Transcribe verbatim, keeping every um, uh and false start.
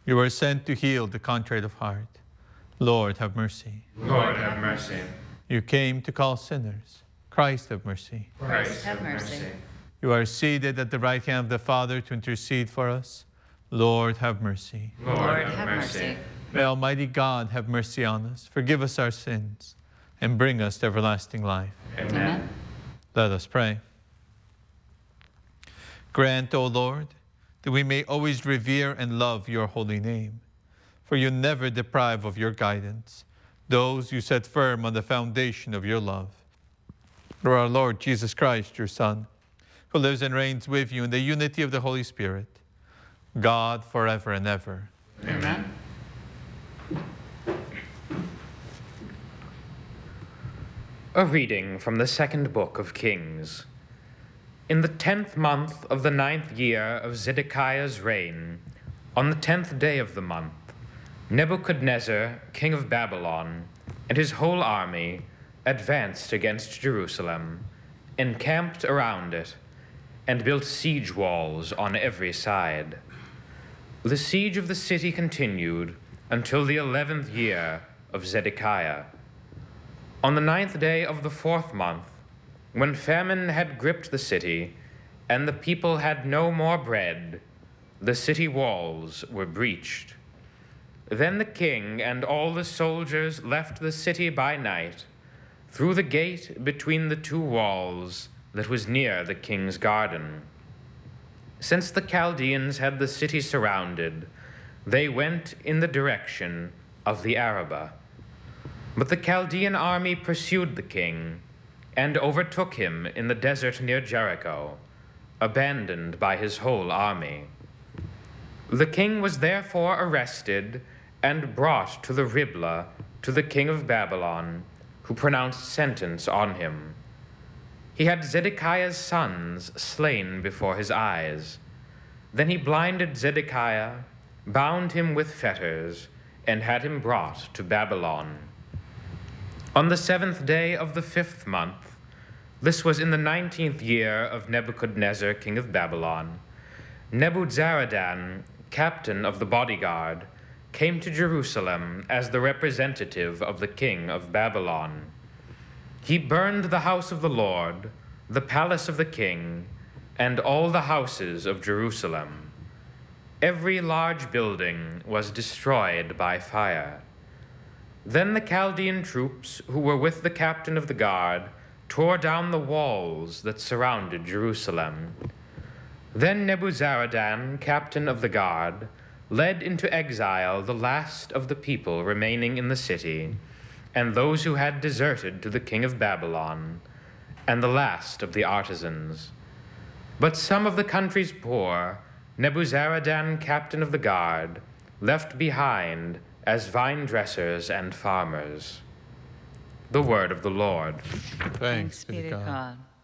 You were sent to heal the contrite of heart. Lord, have mercy. Lord, have mercy. You came to call sinners. Christ, have mercy. Christ, have mercy. You are seated at the right hand of the Father to intercede for us. Lord, have mercy. Lord, have mercy. May Almighty God have mercy on us, forgive us our sins, and bring us to everlasting life. Amen. Amen. Let us pray. Grant, O Lord, that we may always revere and love your holy name. For you never deprive of your guidance those you set firm on the foundation of your love. Through our Lord Jesus Christ, your Son, who lives and reigns with you in the unity of the Holy Spirit, God forever and ever. Amen. A reading from the second book of Kings. In the tenth month of the ninth year of Zedekiah's reign, on the tenth day of the month, Nebuchadnezzar, king of Babylon, and his whole army advanced against Jerusalem, encamped around it, and built siege walls on every side. The siege of the city continued until the eleventh year of Zedekiah. On the ninth day of the fourth month, when famine had gripped the city, and the people had no more bread, the city walls were breached. Then the king and all the soldiers left the city by night, through the gate between the two walls that was near the king's garden. Since the Chaldeans had the city surrounded, they went in the direction of the Arabah. But the Chaldean army pursued the king and overtook him in the desert near Jericho, abandoned by his whole army. The king was therefore arrested and brought to the Riblah to the king of Babylon, who pronounced sentence on him. He had Zedekiah's sons slain before his eyes. Then he blinded Zedekiah, bound him with fetters, and had him brought to Babylon. On the seventh day of the fifth month, this was in the nineteenth year of Nebuchadnezzar, king of Babylon, Nebuzaradan, captain of the bodyguard, came to Jerusalem as the representative of the king of Babylon. He burned the house of the Lord, the palace of the king, and all the houses of Jerusalem. Every large building was destroyed by fire. Then the Chaldean troops who were with the captain of the guard tore down the walls that surrounded Jerusalem. Then Nebuzaradan, captain of the guard, led into exile the last of the people remaining in the city, and those who had deserted to the king of Babylon, and the last of the artisans. But some of the country's poor, Nebuzaradan, captain of the guard, left behind as vine dressers and farmers. The word of the Lord. Thanks be to God.